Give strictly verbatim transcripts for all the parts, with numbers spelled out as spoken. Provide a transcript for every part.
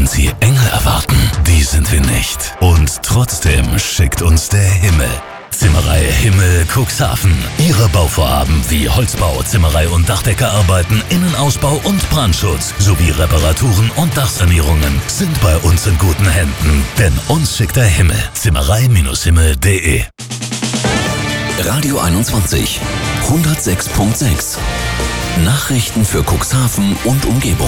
Wenn Sie Engel erwarten, die sind wir nicht. Und trotzdem schickt uns der Himmel. Zimmerei Himmel Cuxhaven. Ihre Bauvorhaben wie Holzbau, Zimmerei und Dachdeckerarbeiten, Innenausbau und Brandschutz sowie Reparaturen und Dachsanierungen sind bei uns in guten Händen. Denn uns schickt der Himmel. Zimmerei Himmel punkt de. Radio einundzwanzig, hundertsechs Komma sechs. Nachrichten für Cuxhaven und Umgebung.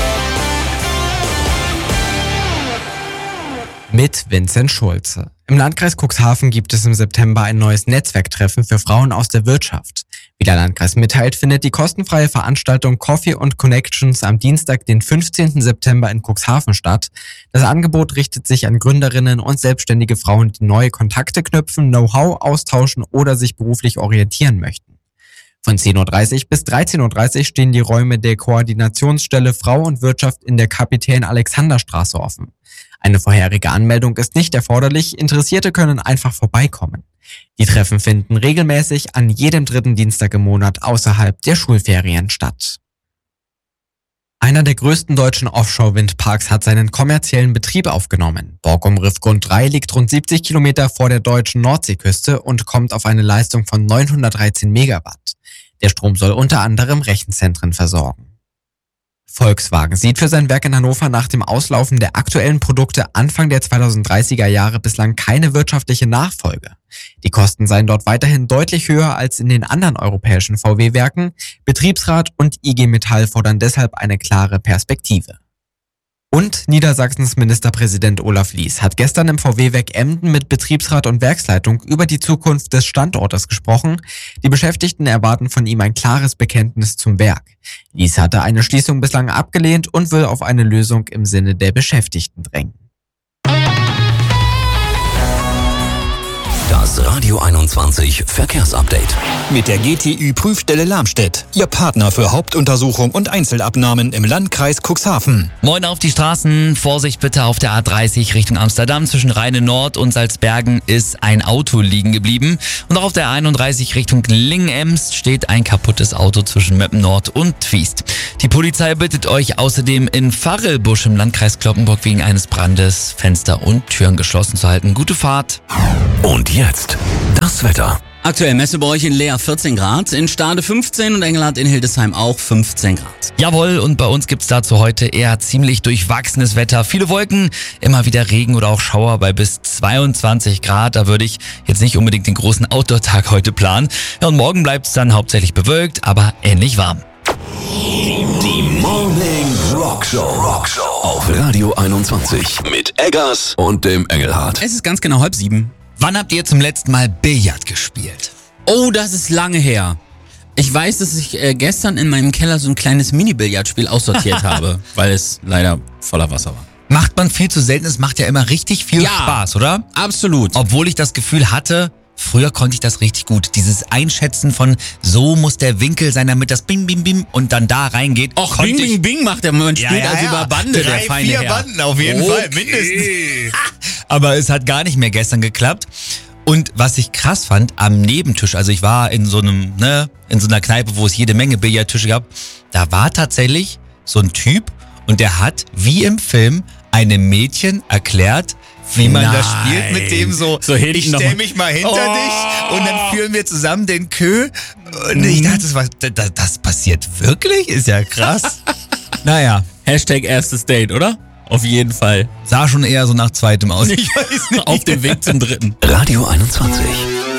Mit Vincent Schulze. Im Landkreis Cuxhaven gibt es im September ein neues Netzwerktreffen für Frauen aus der Wirtschaft. Wie der Landkreis mitteilt, findet die kostenfreie Veranstaltung Coffee und Connections am Dienstag, den fünfzehnten September in Cuxhaven statt. Das Angebot richtet sich an Gründerinnen und selbstständige Frauen, die neue Kontakte knüpfen, Know-how austauschen oder sich beruflich orientieren möchten. Von zehn Uhr dreißig bis dreizehn Uhr dreißig stehen die Räume der Koordinationsstelle Frau und Wirtschaft in der Kapitän-Alexander-Straße offen. Eine vorherige Anmeldung ist nicht erforderlich, Interessierte können einfach vorbeikommen. Die Treffen finden regelmäßig an jedem dritten Dienstag im Monat außerhalb der Schulferien statt. Einer der größten deutschen Offshore-Windparks hat seinen kommerziellen Betrieb aufgenommen. Borkum Riffgrund drei liegt rund siebzig Kilometer vor der deutschen Nordseeküste und kommt auf eine Leistung von neunhundertdreizehn Megawatt. Der Strom soll unter anderem Rechenzentren versorgen. Volkswagen sieht für sein Werk in Hannover nach dem Auslaufen der aktuellen Produkte Anfang der zweitausenddreißiger Jahre bislang keine wirtschaftliche Nachfolge. Die Kosten seien dort weiterhin deutlich höher als in den anderen europäischen V W-Werken. Betriebsrat und I G Metall fordern deshalb eine klare Perspektive. Und Niedersachsens Ministerpräsident Olaf Lies hat gestern im V W-Werk Emden mit Betriebsrat und Werksleitung über die Zukunft des Standortes gesprochen. Die Beschäftigten erwarten von ihm ein klares Bekenntnis zum Werk. Lies hatte eine Schließung bislang abgelehnt und will auf eine Lösung im Sinne der Beschäftigten drängen. Das Radio einundzwanzig Verkehrsupdate. Mit der G T Ü-Prüfstelle Lamstedt. Ihr Partner für Hauptuntersuchung und Einzelabnahmen im Landkreis Cuxhaven. Moin auf die Straßen. Vorsicht bitte auf der A dreißig Richtung Amsterdam. Zwischen Rheine Nord und Salzbergen ist ein Auto liegen geblieben. Und auch auf der einunddreißig Richtung Lingen-Emst steht ein kaputtes Auto zwischen Meppen Nord und Twiest. Die Polizei bittet euch außerdem in Varrelbusch im Landkreis Cloppenburg wegen eines Brandes Fenster und Türen geschlossen zu halten. Gute Fahrt. Und jetzt das Wetter. Aktuell Messe bei euch in Leer vierzehn Grad, in Stade fünfzehn und Engelhardt in Hildesheim auch fünfzehn Grad. Jawohl, und bei uns gibt's dazu heute eher ziemlich durchwachsenes Wetter. Viele Wolken, immer wieder Regen oder auch Schauer bei bis zweiundzwanzig Grad. Da würde ich jetzt nicht unbedingt den großen Outdoor-Tag heute planen. Ja, und morgen bleibt's dann hauptsächlich bewölkt, aber ähnlich warm. Die Morning Rock Show. Rock Show auf Radio einundzwanzig mit Eggers und dem Engelhardt. Es ist ganz genau halb sieben. Wann habt ihr zum letzten Mal Billard gespielt? Oh, das ist lange her. Ich weiß, dass ich äh, gestern in meinem Keller so ein kleines Mini-Billardspiel aussortiert habe, weil es leider voller Wasser war. Macht man viel zu selten, es macht ja immer richtig viel Ja. Spaß, oder? Absolut. Obwohl ich das Gefühl hatte, früher konnte ich das richtig gut. Dieses Einschätzen von, so muss der Winkel sein, damit das Bing, Bing, Bing und dann da reingeht. Och, konnte Bing, ich- Bing, Bing macht der, man spielt also über Bande, Drei, der feine vier Herr. Banden auf jeden Okay. Fall, mindestens. Aber es hat gar nicht mehr gestern geklappt. Und was ich krass fand, am Nebentisch, also ich war in so einem, ne, in so einer Kneipe, wo es jede Menge Billardtische gab, da war tatsächlich so ein Typ und der hat, wie im Film, einem Mädchen erklärt, wie man Nein. das spielt mit dem so, So hinten ich noch stell mal- mich mal hinter Oh. dich und dann führen wir zusammen den Kö. Und ich dachte, das, war, das, das passiert wirklich? Ist ja krass. Naja, Hashtag erstes Date, oder? Auf jeden Fall. sah schon eher so nach zweitem aus. Ich weiß nicht. Auf dem Weg zum dritten. Radio einundzwanzig.